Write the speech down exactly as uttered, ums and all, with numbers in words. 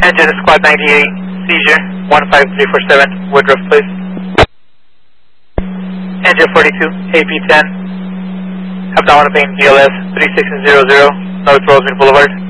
Engine Squad ninety-eight, seizure, one five three four seven, Woodruff, please. Engine forty-two, A P ten, abdominal pain, D L S, three six zero zero, North Rosemead Boulevard.